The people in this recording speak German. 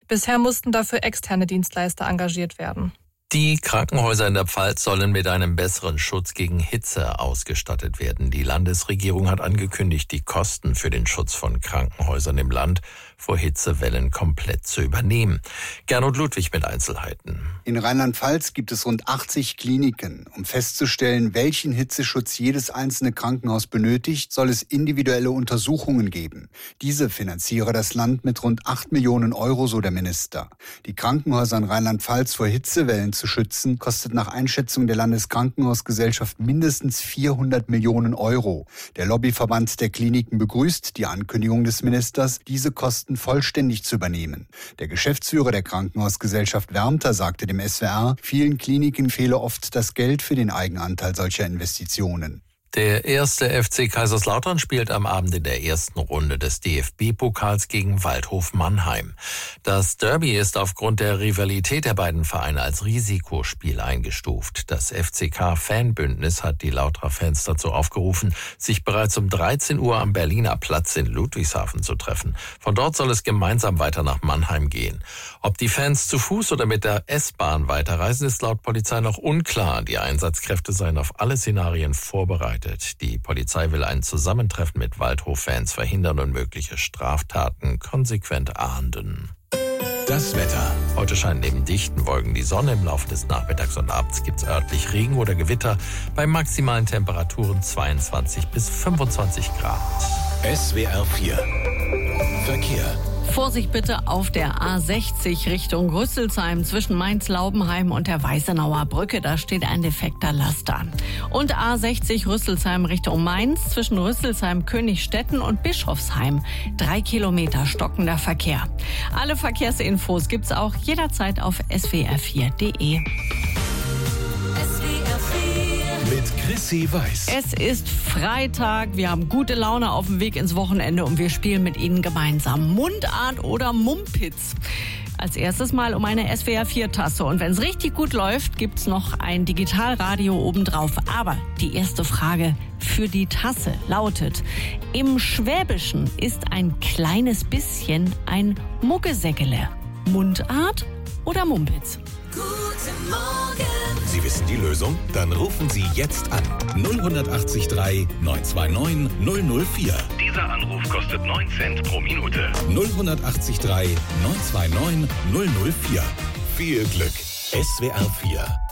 Bisher mussten dafür externe Dienstleister engagiert werden. Die Krankenhäuser in der Pfalz sollen mit einem besseren Schutz gegen Hitze ausgestattet werden. Die Landesregierung hat angekündigt, die Kosten für den Schutz von Krankenhäusern im Land vor Hitzewellen komplett zu übernehmen. Gernot Ludwig mit Einzelheiten. In Rheinland-Pfalz gibt es rund 80 Kliniken. Um festzustellen, welchen Hitzeschutz jedes einzelne Krankenhaus benötigt, soll es individuelle Untersuchungen geben. Diese finanziere das Land mit rund 8 Millionen Euro, so der Minister. Die Krankenhäuser in Rheinland-Pfalz vor Hitzewellen zu schützen, kostet nach Einschätzung der Landeskrankenhausgesellschaft mindestens 400 Millionen Euro. Der Lobbyverband der Kliniken begrüßt die Ankündigung des Ministers, diese Kosten vollständig zu übernehmen. Der Geschäftsführer der Krankenhausgesellschaft Wärmter sagte dem SWR, vielen Kliniken fehle oft das Geld für den Eigenanteil solcher Investitionen. Der erste FC Kaiserslautern spielt am Abend in der ersten Runde des DFB-Pokals gegen Waldhof Mannheim. Das Derby ist aufgrund der Rivalität der beiden Vereine als Risikospiel eingestuft. Das FCK-Fanbündnis hat die Lauterer Fans dazu aufgerufen, sich bereits um 13 Uhr am Berliner Platz in Ludwigshafen zu treffen. Von dort soll es gemeinsam weiter nach Mannheim gehen. Ob die Fans zu Fuß oder mit der S-Bahn weiterreisen, ist laut Polizei noch unklar. Die Einsatzkräfte seien auf alle Szenarien vorbereitet. Die Polizei will ein Zusammentreffen mit Waldhof-Fans verhindern und mögliche Straftaten konsequent ahnden. Das Wetter. Heute scheint neben dichten Wolken die Sonne. Im Laufe des Nachmittags und Abends gibt es örtlich Regen oder Gewitter bei maximalen Temperaturen 22 bis 25 Grad. SWR 4 Verkehr. Vorsicht bitte auf der A60 Richtung Rüsselsheim zwischen Mainz-Laubenheim und der Weißenauer Brücke. Da steht ein defekter Laster. Und A60 Rüsselsheim Richtung Mainz zwischen Rüsselsheim, Königstetten und Bischofsheim. 3 Kilometer stockender Verkehr. Alle Verkehrsinfos gibt's auch jederzeit auf swr4.de. Mit Chrissy Weiß. Es ist Freitag, wir haben gute Laune auf dem Weg ins Wochenende und wir spielen mit Ihnen gemeinsam Mundart oder Mumpitz. Als erstes mal um eine SWR4-Tasse und wenn es richtig gut läuft, gibt's noch ein Digitalradio obendrauf. Aber die erste Frage für die Tasse lautet: Im Schwäbischen ist ein kleines bisschen ein Muggesäckele. Mundart oder Mumpitz? Guten Morgen. Sie wissen die Lösung? Dann rufen Sie jetzt an. 0183 929 004. Dieser Anruf kostet 9 Cent pro Minute. 0183 929 004. Viel Glück. SWR 4